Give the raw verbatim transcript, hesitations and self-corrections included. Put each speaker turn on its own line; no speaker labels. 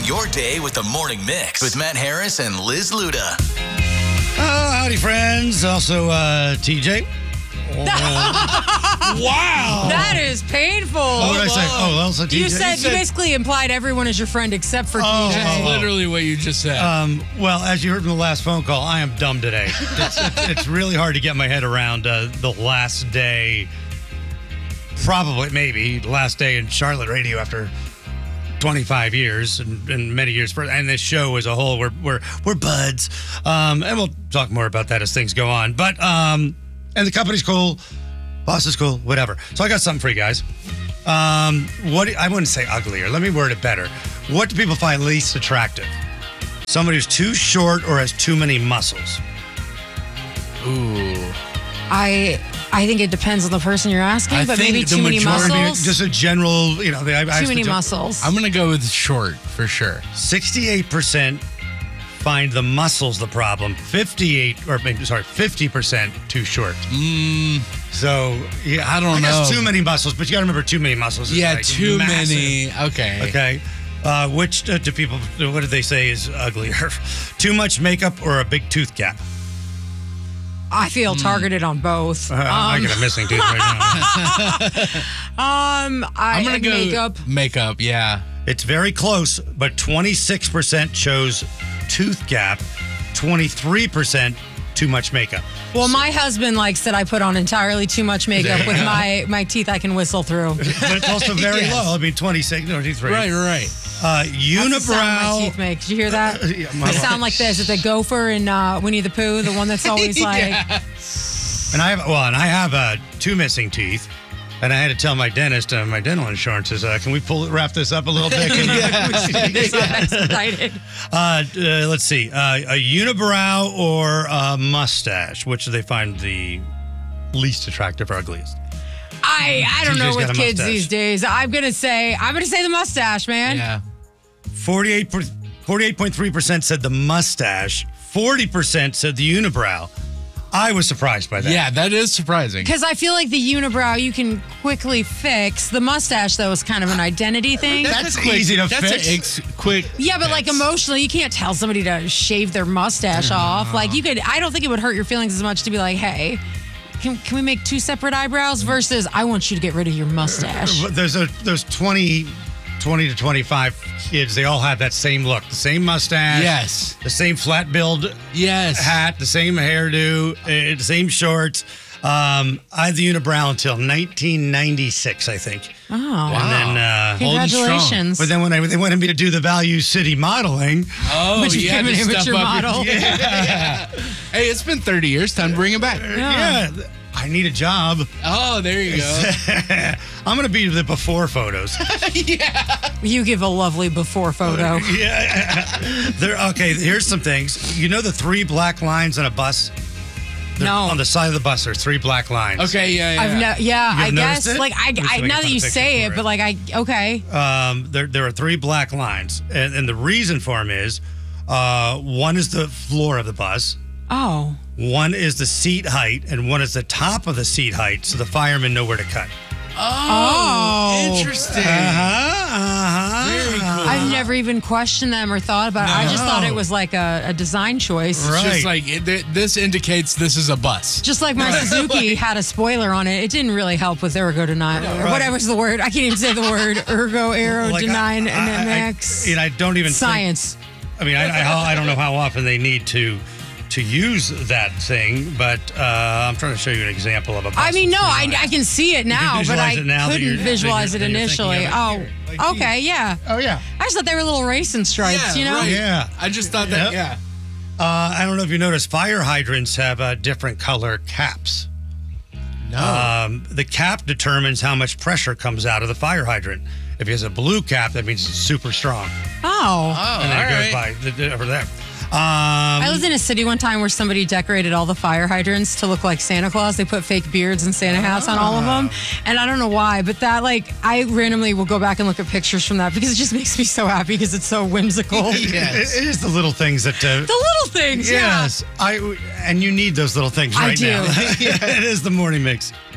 your day with the Morning Mix with Matt Harris and Liz Luda.
Oh, howdy, friends. Also, uh, T J.
Wow.
That is painful.
What did I say? Oh, also T J.
You said, you basically implied everyone is your friend except for
Oh,
T J.
That's
oh, oh.
literally what you just said.
Um, well, as you heard from the last phone call, I am dumb today. It's, it's, it's really hard to get my head around uh, the last day, probably, maybe, last day in Charlotte radio after twenty-five years and, and many years. For, and this show as a whole, we're, we're, we're buds. Um, and we'll talk more about that as things go on. But, um, and the company's cool. Boss is cool, whatever. So I got something for you guys. Um, what I wouldn't say uglier. Let me word it better. What do people find least attractive? Somebody who's too short or has too many muscles.
Ooh.
I I think it depends on the person you're asking,
I
but
think
maybe
the
too many
majority-
muscles.
Just a general, you know, they, I, I
too many
asked the-
muscles.
I'm going to go with short for sure.
sixty-eight percent find the muscles the problem. fifty-eight, or maybe, sorry, fifty percent too short.
Mm,
So, yeah,
I don't
I guess
know.
too many muscles, but you got to remember too many muscles is
yeah,
like
too
massive.
many. Okay.
Okay. Uh, which uh, do people, what do they say is uglier? Too much makeup or a big tooth gap?
I feel targeted on both.
Uh, I
Um,
get a missing tooth right now.
um, I
I'm going to go
makeup.
Makeup, yeah.
It's very close, but twenty-six percent chose tooth gap, twenty-three percent too much makeup.
Well, my husband likes that I put on entirely too much makeup with my, my teeth I can whistle through.
But it's also very
Yes.
low. I mean, twenty-six, no, twenty-three.
Right, right.
Uh,
That's the sound my
unibrow.
teeth make. Did you hear that?
Yeah, my-
They sound like this. It's a gopher in uh, Winnie the Pooh, the one that's always like,
And I have, well, and I have uh, two missing teeth. And I had to tell my dentist, uh, my dental insurance is, uh, can we pull it, wrap this up a little bit? Can you-
so excited.
uh, uh, let's see, uh, a unibrow or a mustache? Which do they find the least attractive or ugliest?
I I don't
T J's
know
got
with
a
kids
mustache.
these days. I'm gonna say I'm gonna say the mustache, man.
Yeah.
forty-eight, forty-eight point three percent said the mustache. forty percent said the unibrow. I was surprised by that.
Yeah, that is surprising.
Because I feel like the unibrow you can quickly fix. The mustache though is kind of an identity thing.
That's
a quick,
easy to
that's
fix.
An ex- quick.
Yeah, but like
fix.
emotionally, you can't tell somebody to shave their mustache off. Like you could, I don't think it would hurt your feelings as much to be like, hey, can, can we make two separate eyebrows versus I want you to get rid of your mustache.
But There's a, there's twenty, twenty to twenty-five kids. They all have that same look, the same mustache.
Yes.
The same flat build
Yes.
hat, the same hairdo, uh, the same shorts. Um, I had the unibrow until nineteen ninety-six, I think.
Oh,
And then, uh,
Holding strong.
congratulations.
but then when I, they wanted me to do the Value City modeling,
Oh,
But you
yeah,
became an
to step
amateur
up your-
model.
Yeah. Hey, it's been thirty years. Time to bring it back.
yeah, I need a job.
Oh, there you go.
I'm going to be the before photos.
You give a lovely before photo.
Yeah. There, okay, here's some things. You know the three black lines on a bus? They're
No.
On the side of the bus, there's three black lines.
Okay, yeah, yeah.
I've no, yeah,
You've
I
noticed
guess
it?
like I,
Let me see
I
if I can
now
find
that
a
you
picture
say
for
it,
it.
but like I okay.
Um, there, there are three black lines. And, and the reason for them is uh, one is the floor of the bus,
Oh.
one is the seat height, and one is the top of the seat height, so the firemen know where to cut.
Oh.
Interesting.
Uh-huh, uh-huh.
Very cool.
I've never even questioned them or thought about it. I just thought it was like a, a design choice.
Right.
It's just like it, th- this indicates this is a bus.
Just like my Suzuki had a spoiler on it. It didn't really help with ergodynamic, or
right.
whatever's the word. I can't even say the word. Ergo,
Like, I-
aerodynamic,
I- I-
MX.
And I don't even think-
Science.
I mean, I, I, I don't know how often they need to to use that thing, but uh, I'm trying to show you an example of a bus.
I mean, no,
with
I,
three
I
lines.
can see it now, but I
visualize it now that
couldn't
you're- that
visualize
you're-
it
that you're thinking
initially.
of it
Oh,
here. Like,
okay, yeah.
Oh, yeah.
I just thought they were little racing stripes, you know?
right.
Yeah.
I just thought that,
Yep.
yeah.
Uh, I don't know if you noticed, fire hydrants have uh, different color caps.
No.
Um, the cap determines how much pressure comes out of the fire hydrant. If it has a blue cap, that means it's super strong.
Oh.
oh,
And then
all
it goes
right.
by the, the, over there. Um,
I lived in a city one time where somebody decorated all the fire hydrants to look like Santa Claus. They put fake beards and Santa hats on all of them. And I don't know why, but that, like, I randomly will go back and look at pictures from that because it just makes me so happy because it's so whimsical.
Yes.
it, it is the little things that. Uh,
The little things, yeah.
yes, I and you need those little things
I
right
do.
now. It is the morning mix.